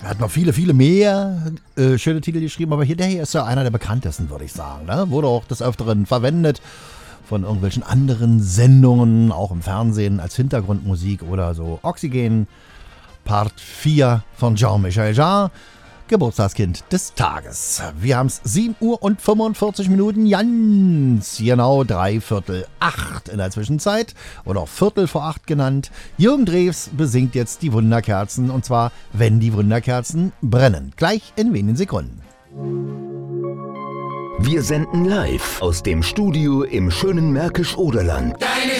Er hat noch viele, viele mehr schöne Titel geschrieben, aber der hier ist ja einer der bekanntesten, würde ich sagen. Ne? Wurde auch des Öfteren verwendet von irgendwelchen anderen Sendungen, auch im Fernsehen als Hintergrundmusik oder so. Oxygen, Part 4 von Jean-Michel Jarre, Geburtstagskind des Tages. Wir haben es 7 Uhr und 45 Minuten, ganz genau 7:45 in der Zwischenzeit oder auch 7:45 genannt. Jürgen Drews besingt jetzt die Wunderkerzen und zwar Wenn die Wunderkerzen brennen. Gleich in wenigen Sekunden. Wir senden live aus dem Studio im schönen Märkisch-Oderland.